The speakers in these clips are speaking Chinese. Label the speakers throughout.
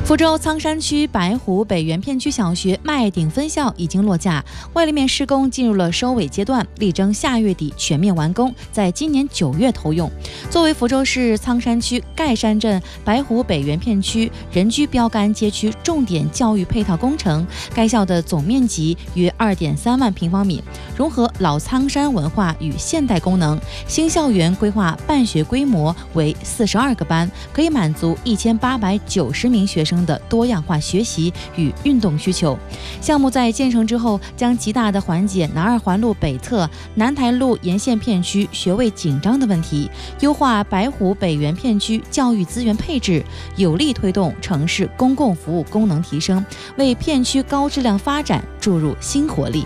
Speaker 1: 福州苍山区白湖北原片区小学麦顶分校已经落架，外立面施工进入了收尾阶段，力争下月底全面完工，在今年9月投用。作为福州市苍山区盖山镇白湖北原片区人居标杆街区重点教育配套工程，该校的总面积约2.3万平方米，融合老苍山文化与现代功能。新校园规划办学规模为42个班，可以满足1890名学生的多样化学习与运动需求。项目在建成之后，将极大地缓解南二环路北侧、南台路沿线片区学位紧张的问题，优化白湖北原片区教育资源配置，有力推动城市公共服务功能提升，为片区高质量发展注入新活力。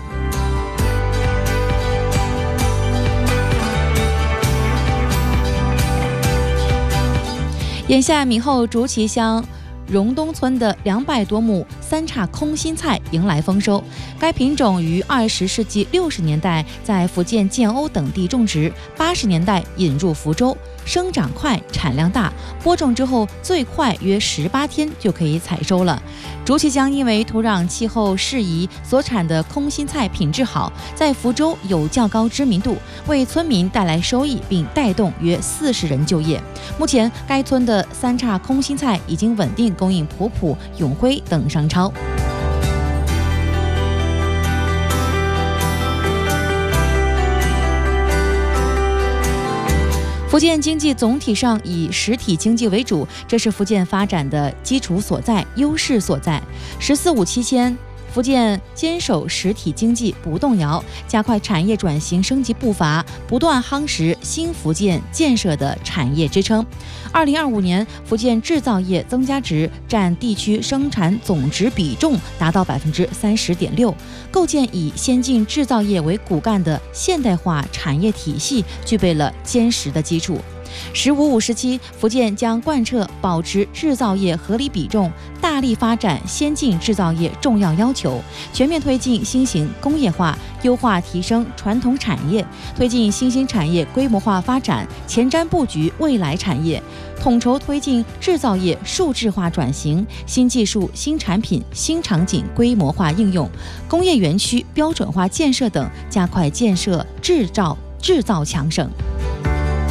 Speaker 1: 眼下闽后竹崎乡荣东村的200多亩三叉空心菜迎来丰收。该品种于20世纪60年代在福建建瓯等地种植，80年代引入福州，生长快，产量大，播种之后最快约18天就可以采收了。竹崎乡因为土壤气候适宜，所产的空心菜品质好，在福州有较高知名度，为村民带来收益，并带动约40人就业。目前该村的三叉空心菜已经稳定供应普普、永辉等商超。福建经济总体上以实体经济为主，这是福建发展的基础所在、优势所在。“十四五”期间，福建坚守实体经济不动摇，加快产业转型升级步伐，不断夯实新福建建设的产业支撑。2025年，福建制造业增加值占地区生产总值比重达到30.6%，构建以先进制造业为骨干的现代化产业体系，具备了坚实的基础。“15-5”时期，福建将贯彻保持制造业合理比重，大力发展先进制造业重要要求，全面推进新型工业化，优化提升传统产业，推进新兴产业规模化发展，前瞻布局未来产业，统筹推进制造业数字化转型、新技术、新产品、新场景规模化应用、工业园区标准化建设等，加快建设制造强省。